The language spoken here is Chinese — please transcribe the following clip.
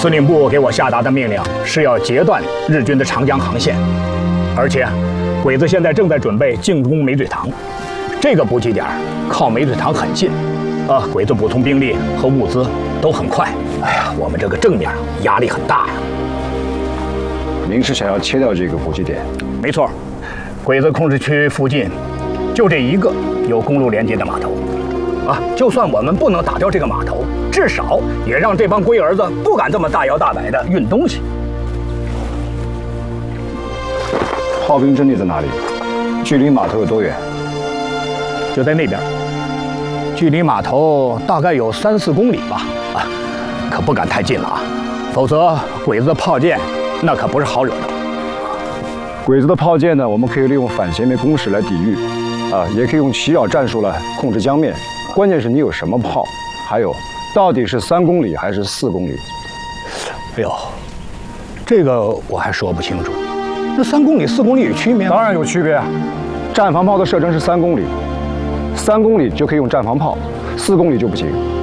司令部给我下达的命令是要截断日军的长江航线，而且鬼子现在正在准备进攻梅水塘，这个补给点靠梅水塘很近，鬼子补充兵力和物资都很快。哎呀，我们这个正面压力很大呀。 您是想要切掉这个补给点？ 没错，鬼子控制区附近就这一个有公路连接的码头。就算我们不能打掉这个码头，至少也让这帮龟儿子不敢这么大摇大摆的运东西。 炮兵阵地在哪里？距离码头有多远？ 就在那边，距离码头大概有3、4公里吧。可不敢太近了否则鬼子的炮舰那可不是好惹的。 鬼子的炮舰呢，我们可以利用反斜面攻势来抵御，也可以用袭扰战术来控制江面。关键是你有什么炮，还有到底是3公里还是4公里？ 哎呦，这个我还说不清楚。那3公里、4公里有区别吗？ 当然有区别啊！战防炮的射程是3公里，3公里就可以用战防炮，4公里就不行。